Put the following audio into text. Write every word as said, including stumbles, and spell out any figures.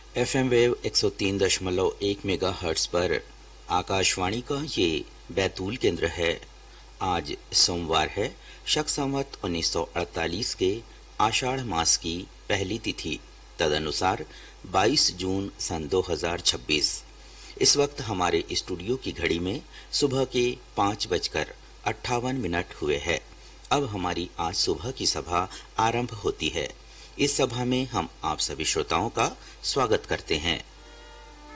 F M wave एक सौ तीन दशमलव एक मेगा हर्ट्स पर आकाशवाणी का ये बैतूल केंद्र है। आज सोमवार है, शक संवत उन्नीस सौ अड़तालीस के आषाढ़ मास की पहली तिथि, तदनुसार बाईस जून सन दो हज़ार छब्बीस। इस वक्त हमारे स्टूडियो की घड़ी में सुबह के पाँच बजकर अट्ठावन मिनट हुए हैं। अब हमारी आज सुबह की सभा आरंभ होती है। इस सभा में हम आप सभी श्रोताओं का स्वागत करते हैं।